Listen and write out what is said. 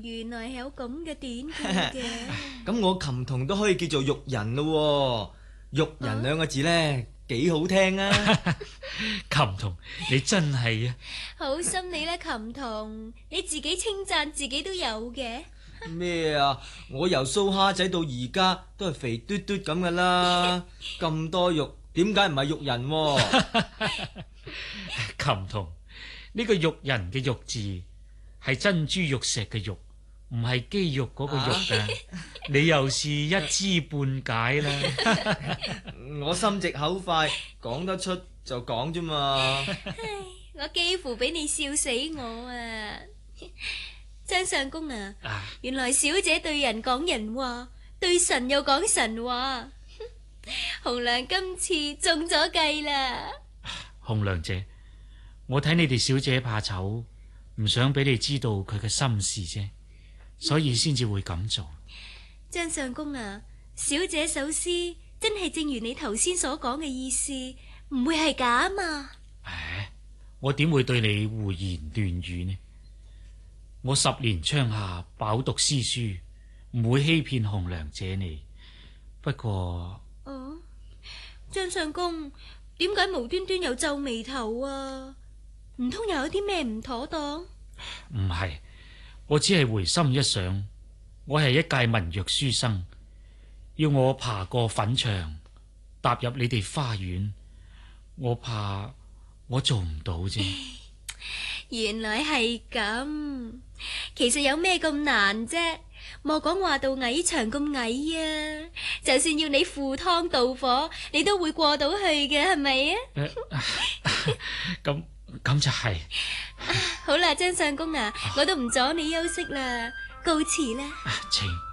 原來係有咁嘅典故嘅。 咁我琴童都可以叫做玉人咯喎，玉人兩個字呢，幾好聽啊！ 琴童，你真係啊！ 好心你啦，琴童，你自己稱讚自己都有嘅。 咩啊？我由蘇蝦仔到而家都係肥嘟嘟咁噶啦，咁多肉，點解唔係玉人喎？ 琴童，呢個玉人嘅玉字係珍珠玉石嘅玉，唔係肌肉嗰個肉啊！你又是一知半解啦。 我心直口快，講得出就講啫嘛。 我幾乎俾你笑死我啊！張相公啊，原來小姐對人講人話，對神又講神話。紅娘今次中咗計啦。 紅娘姐，我睇你哋小姐怕醜，唔想俾你知道佢嘅心事啫，所以先至會咁做。 張相公啊，小姐首詩真係正如你頭先所講嘅意思，唔會係假嘛？ 我點會對你胡言亂語呢？我10年窗下飽讀詩書，唔會欺騙紅娘姐你。不過， 張相公，點解無端端又皺眉頭啊？唔通又有啲咩唔妥當？ 唔係，我只係回心一想，我係一介文弱書生，要我爬過粉牆，踏入你哋花園，我怕我做唔到啫。 原來係咁，其實有咩咁難啫？莫講話到矮牆咁矮啊，就算要你赴湯蹈火，你都會過到去嘅，係咪啊？ 咁就係。 好啦，張相公啊，我都唔阻你休息啦，告辭啦。 請。